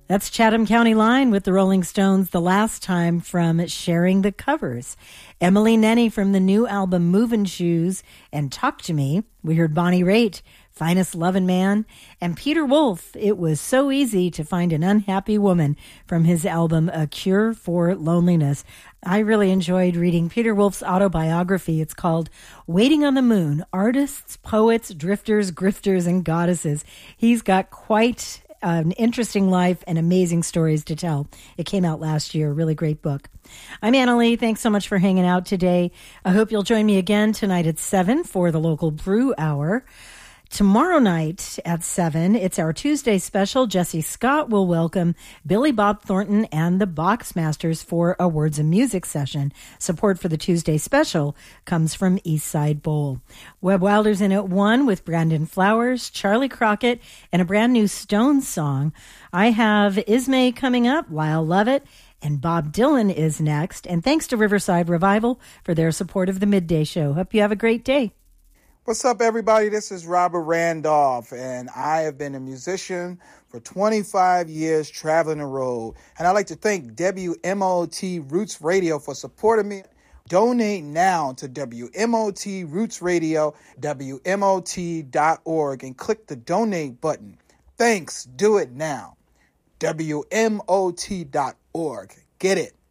That's Chatham County Line with the Rolling Stones, the last time from Sharing the Covers. Emily Nenny from the new album Movin' Shoes and Talk to Me. We heard Bonnie Raitt, Finest Lovin' Man, and Peter Wolf, It Was So Easy to Find an Unhappy Woman, from his album A Cure for Loneliness. I really enjoyed reading Peter Wolf's autobiography. It's called Waiting on the Moon, Artists, Poets, Drifters, Grifters, and Goddesses. He's got quite an interesting life and amazing stories to tell. It came out last year. Really great book. I'm Anna Lee. Thanks so much for hanging out today. I hope you'll join me again tonight at 7 for the local brew hour. Tomorrow night at 7, it's our Tuesday special. Jesse Scott will welcome Billy Bob Thornton and the Boxmasters for a Words of Music session. Support for the Tuesday special comes from Eastside Bowl. Webb Wilder's in at 1 with Brandon Flowers, Charlie Crockett, and a brand new Stones song. I have Ismay coming up, Lyle Lovett, and Bob Dylan is next. And thanks to Riverside Revival for their support of the Midday Show. Hope you have a great day. What's up, everybody? This is Robert Randolph, and I have been a musician for 25 years traveling the road. And I'd like to thank WMOT Roots Radio for supporting me. Donate now to WMOT Roots Radio, WMOT.org, and click the donate button. Thanks. Do it now. WMOT.org. Get it.